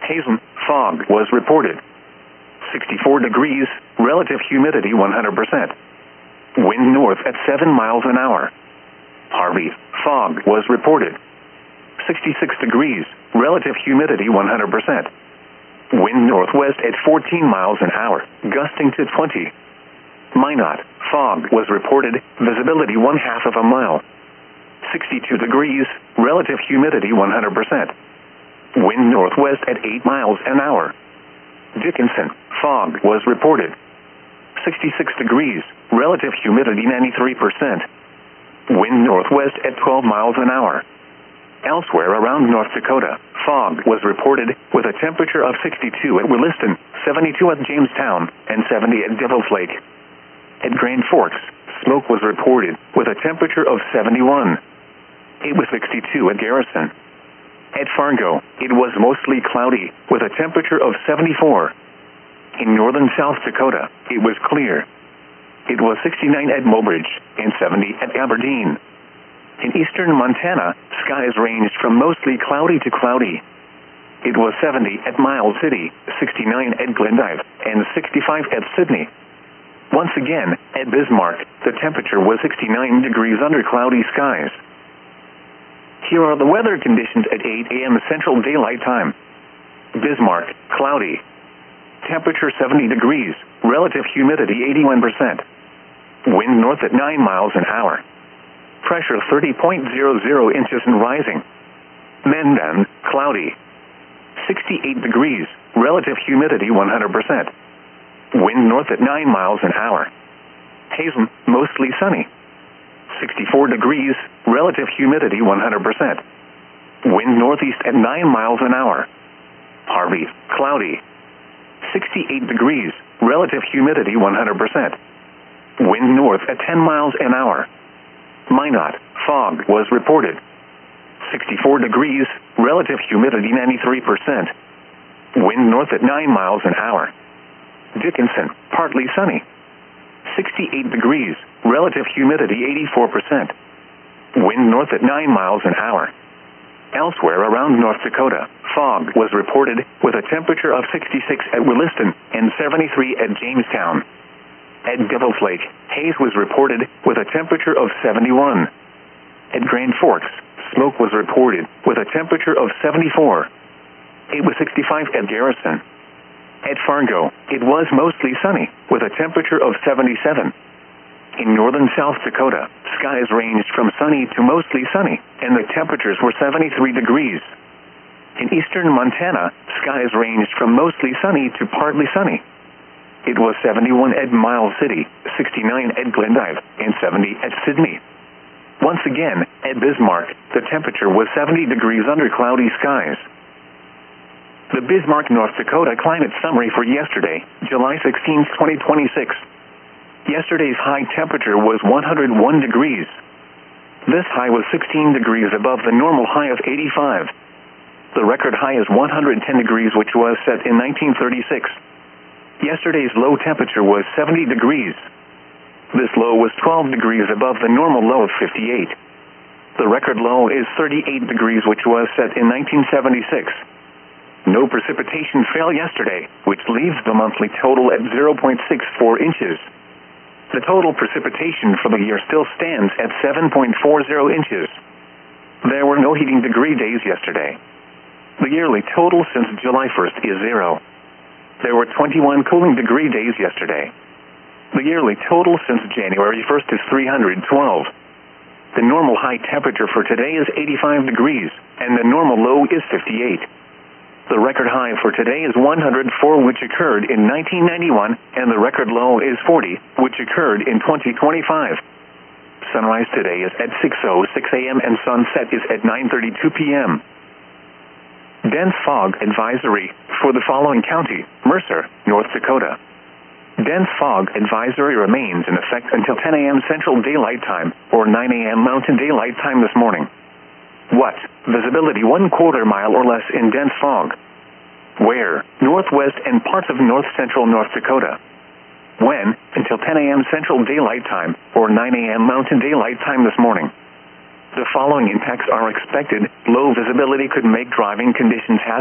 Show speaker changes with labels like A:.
A: haze and fog was reported. 64 degrees, relative humidity 100%. Wind north at 7 miles an hour. Harvey, fog was reported. 66 degrees, relative humidity 100%. Wind northwest at 14 miles an hour, gusting to 20. Minot, fog was reported, visibility 1/2 of a mile. 62 degrees, relative humidity 100%. Wind northwest at 8 miles an hour. Dickinson, fog was reported. 66 degrees, relative humidity 93%. Wind northwest at 12 miles an hour. Elsewhere around North Dakota, fog was reported with a temperature of 62 at Williston, 72 at Jamestown, and 70 at Devil's Lake. At Grand Forks, smoke was reported with a temperature of 71. It was 62 at Garrison. At Fargo, it was mostly cloudy with a temperature of 74. In northern South Dakota, it was clear. It was 69 at Mobridge and 70 at Aberdeen. In eastern Montana, skies ranged from mostly cloudy to cloudy. It was 70 at Miles City, 69 at Glendive, and 65 at Sidney. Once again, at Bismarck, the temperature was 69 degrees under cloudy skies. Here are the weather conditions at 8 a.m. Central Daylight Time. Bismarck, cloudy. Temperature 70 degrees, relative humidity 81%. Wind north at 9 miles an hour. Pressure 30.00 inches and rising. Mandan, cloudy. 68 degrees, relative humidity 100%. Wind north at 9 miles an hour. Hazen, mostly sunny. 64 degrees, relative humidity 100%. Wind northeast at 9 miles an hour. Harvey, cloudy. 68 degrees, relative humidity 100%. Wind north at 10 miles an hour. Minot, fog was reported. 64 degrees, relative humidity 93%. Wind north at 9 miles an hour. Dickinson, partly sunny. 68 degrees, relative humidity 84%. Wind north at 9 miles an hour. Elsewhere around North Dakota, fog was reported with a temperature of 66 at Williston and 73 at Jamestown. At Devil's Lake, haze was reported with a temperature of 71. At Grand Forks, smoke was reported with a temperature of 74. It was 65 at Garrison. At Fargo, it was mostly sunny with a temperature of 77. In northern South Dakota, skies ranged from sunny to mostly sunny, and the temperatures were 73 degrees. In eastern Montana, skies ranged from mostly sunny to partly sunny. It was 71 at Miles City, 69 at Glendive, and 70 at Sidney. Once again, at Bismarck, the temperature was 70 degrees under cloudy skies. The Bismarck, North Dakota climate summary for yesterday, July 16, 2026. Yesterday's high temperature was 101 degrees. This high was 16 degrees above the normal high of 85. The record high is 110 degrees, which was set in 1936. Yesterday's low temperature was 70 degrees. This low was 12 degrees above the normal low of 58. The record low is 38 degrees, which was set in 1976. No precipitation fell yesterday, which leaves the monthly total at 0.64 inches. The total precipitation for the year still stands at 7.40 inches. There were no heating degree days yesterday. The yearly total since July 1st is 0. There were 21 cooling degree days yesterday. The yearly total since January 1st is 312. The normal high temperature for today is 85 degrees, and the normal low is 58. The record high for today is 104, which occurred in 1991, and the record low is 40, which occurred in 2025. Sunrise today is at 6:06 a.m. and sunset is at 9:32 p.m. Dense fog advisory for the following county: Mercer, North Dakota. Dense fog advisory remains in effect until 10 a.m. Central Daylight Time or 9 a.m. Mountain Daylight Time this morning. What? Visibility 1/4 mile or less in dense fog. Where? Northwest and parts of north-central North Dakota. When? Until 10 a.m. Central Daylight Time or 9 a.m. Mountain Daylight Time this morning. The following impacts are expected. Low visibility could make driving conditions hazardous.